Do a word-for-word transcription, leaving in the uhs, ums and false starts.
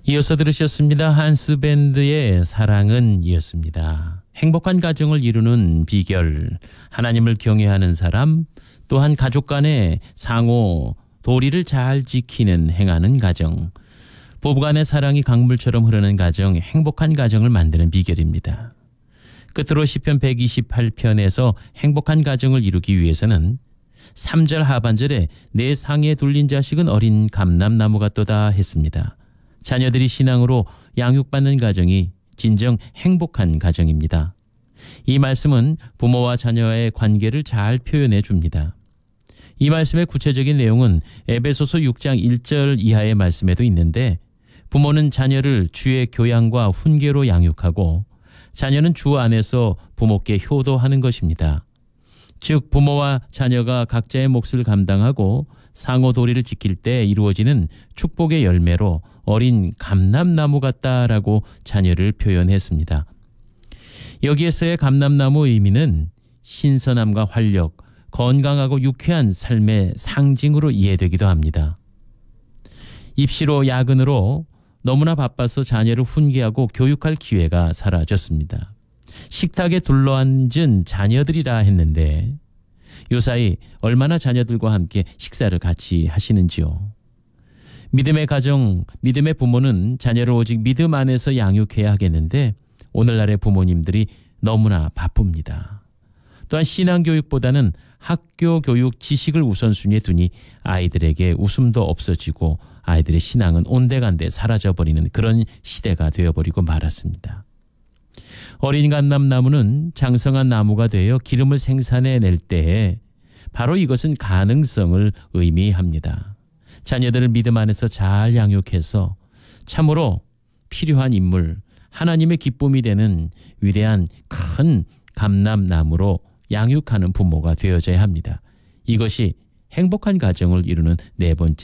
이어서 들으셨습니다. 한스 밴드의 사랑은 이었습니다. 행복한 가정을 이루는 비결, 하나님을 경외하는 사람, 또한 가족 간의 상호 도리를 잘 지키는 행하는 가정, 부부간의 사랑이 강물처럼 흐르는 가정, 행복한 가정을 만드는 비결입니다. 끝으로 시편 백이십팔 편에서 행복한 가정을 이루기 위해서는 삼 절 하반절에 내 상에 둘린 자식은 어린 감람나무 같도다 했습니다. 자녀들이 신앙으로 양육받는 가정이 진정 행복한 가정입니다. 이 말씀은 부모와 자녀의 관계를 잘 표현해 줍니다. 이 말씀의 구체적인 내용은 에베소서 육 장 일 절 이하의 말씀에도 있는데, 부모는 자녀를 주의 교양과 훈계로 양육하고 자녀는 주 안에서 부모께 효도하는 것입니다. 즉 부모와 자녀가 각자의 몫을 감당하고 상호 도리를 지킬 때 이루어지는 축복의 열매로 어린 감람나무 같다라고 자녀를 표현했습니다. 여기에서의 감람나무 의미는 신선함과 활력, 건강하고 유쾌한 삶의 상징으로 이해되기도 합니다. 입시로 야근으로 너무나 바빠서 자녀를 훈계하고 교육할 기회가 사라졌습니다. 식탁에 둘러앉은 자녀들이라 했는데 요사이 얼마나 자녀들과 함께 식사를 같이 하시는지요. 믿음의 가정, 믿음의 부모는 자녀를 오직 믿음 안에서 양육해야 하겠는데 오늘날의 부모님들이 너무나 바쁩니다. 또한 신앙교육보다는 학교 교육 지식을 우선순위에 두니 아이들에게 웃음도 없어지고 아이들의 신앙은 온데간데 사라져버리는 그런 시대가 되어버리고 말았습니다. 어린 감람나무는 장성한 나무가 되어 기름을 생산해낼 때에 바로 이것은 가능성을 의미합니다. 자녀들을 믿음 안에서 잘 양육해서 참으로 필요한 인물, 하나님의 기쁨이 되는 위대한 큰 감람나무로 양육하는 부모가 되어져야 합니다. 이것이 행복한 가정을 이루는 네 번째